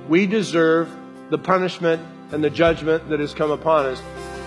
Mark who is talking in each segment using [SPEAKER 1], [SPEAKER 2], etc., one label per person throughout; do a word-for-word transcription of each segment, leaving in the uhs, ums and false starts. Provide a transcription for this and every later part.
[SPEAKER 1] we deserve the punishment and the judgment that has come upon us.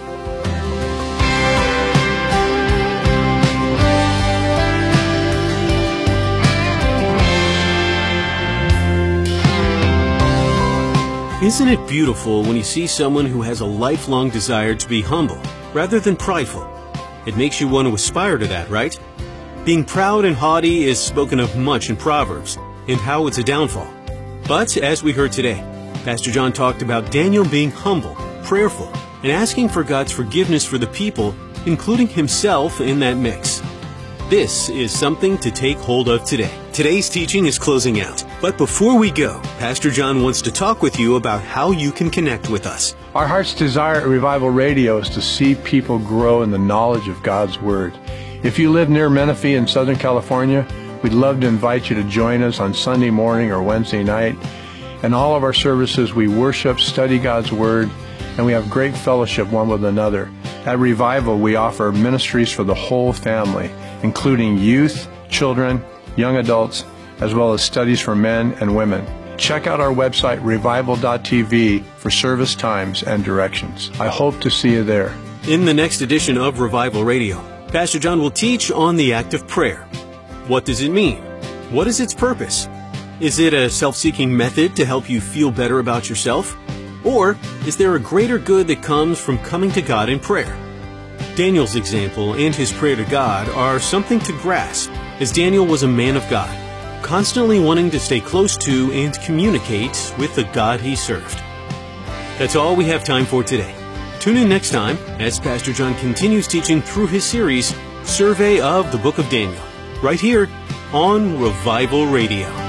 [SPEAKER 2] Isn't it beautiful when you see someone who has a lifelong desire to be humble rather than prideful? It makes you want to aspire to that, right? Being proud and haughty is spoken of much in Proverbs, and how it's a downfall. But as we heard today, Pastor John talked about Daniel being humble, prayerful, and asking for God's forgiveness for the people, including himself in that mix. This is something to take hold of today. Today's teaching is closing out. But before we go, Pastor John wants to talk with you about how you can connect with us.
[SPEAKER 3] Our heart's desire at Revival Radio is to see people grow in the knowledge of God's Word. If you live near Menifee in Southern California, we'd love to invite you to join us on Sunday morning or Wednesday night. In all of our services, we worship, study God's Word, and we have great fellowship one with another. At Revival, we offer ministries for the whole family, including youth, children, young adults, as well as studies for men and women. Check out our website, revival dot t v, for service times and directions. I hope to see you there.
[SPEAKER 2] In the next edition of Revival Radio, Pastor John will teach on the act of prayer. What does it mean? What is its purpose? Is it a self-seeking method to help you feel better about yourself? Or is there a greater good that comes from coming to God in prayer? Daniel's example and his prayer to God are something to grasp, as Daniel was a man of God, constantly wanting to stay close to and communicate with the God he served. That's all we have time for today. Tune in next time as Pastor John continues teaching through his series, Survey of the Book of Daniel, right here on Revival Radio.